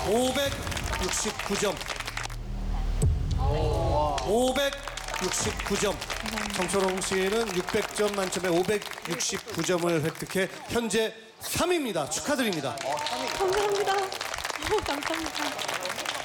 569점. 569점. 정철홍 씨는 600점 만점에 569점을 획득해 현재 3위입니다. 축하드립니다. 감사합니다. 감사합니다.